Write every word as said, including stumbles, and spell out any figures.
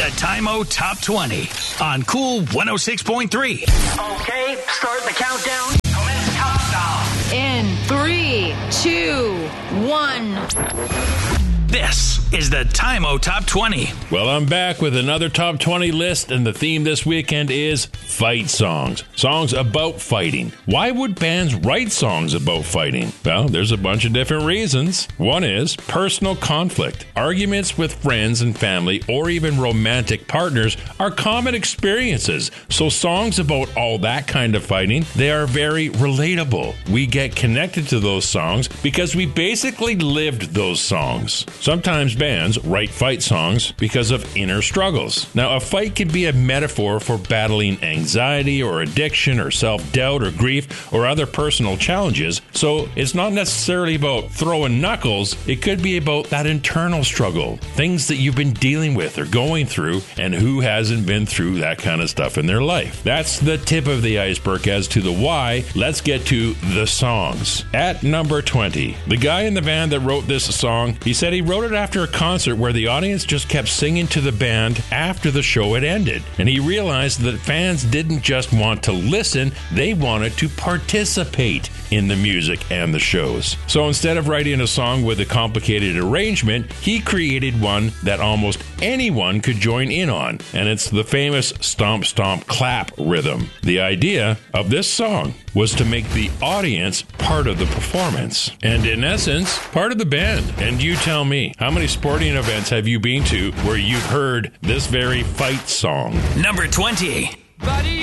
The Time-O Top twenty on Cool one oh six point three. Okay, start the countdown. Commence countdown. In three, two, one. This is the Time-O Top twenty. Well, I'm back with another Top twenty list, and the theme this weekend is fight songs. Songs about fighting. Why would bands write songs about fighting? Well, there's a bunch of different reasons. One is personal conflict. Arguments with friends and family, or even romantic partners, are common experiences. So songs about all that kind of fighting, they are very relatable. We get connected to those songs because we basically lived those songs. Sometimes bands write fight songs because of inner struggles. Now, a fight can be a metaphor for battling anxiety or addiction or self-doubt or grief or other personal challenges. So it's not necessarily about throwing knuckles. It could be about that internal struggle, things that you've been dealing with or going through, and who hasn't been through that kind of stuff in their life. That's the tip of the iceberg as to the why. Let's get to the songs. At number twenty, the guy in the band that wrote this song, he said he wrote it after a concert where the audience just kept singing to the band after the show had ended. And he realized that fans didn't just want to listen, they wanted to participate in the music and the shows. So instead of writing a song with a complicated arrangement, he created one that almost anyone could join in on. And it's the famous stomp stomp clap rhythm. The idea of this song was to make the audience part of the performance. And in essence, part of the band. And you tell me, how many sporting events have you been to where you've heard this very fight song? Number twenty. Buddy,